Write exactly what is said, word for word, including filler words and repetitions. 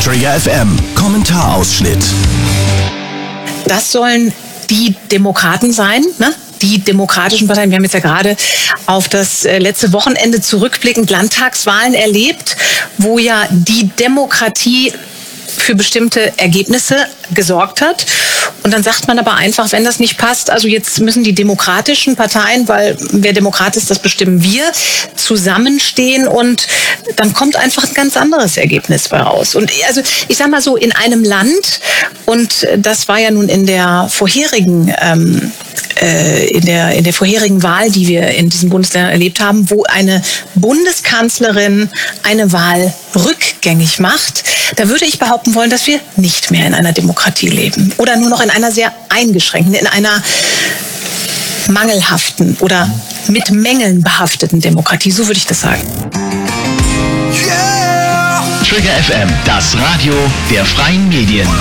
Trigger F M, Kommentarausschnitt. Das sollen die Demokraten sein, ne? Die demokratischen Parteien. Wir haben jetzt ja gerade auf das letzte Wochenende zurückblickend Landtagswahlen erlebt, wo ja die Demokratie für bestimmte Ergebnisse gesorgt hat. Und dann sagt man aber einfach, wenn das nicht passt, also jetzt müssen die demokratischen Parteien, weil wer Demokrat ist, das bestimmen wir, zusammenstehen und dann kommt einfach ein ganz anderes Ergebnis bei raus. Und also ich sag mal so, in einem Land, und das war ja nun in der vorherigen ähm, in der, in der vorherigen Wahl, die wir in diesen Bundesländern erlebt haben, wo eine Bundeskanzlerin eine Wahl rückgängig macht, da würde ich behaupten wollen, dass wir nicht mehr in einer Demokratie leben oder nur noch in einer sehr eingeschränkten, in einer mangelhaften oder mit Mängeln behafteten Demokratie. So würde ich das sagen. Trigger F M, das Radio der freien Medien.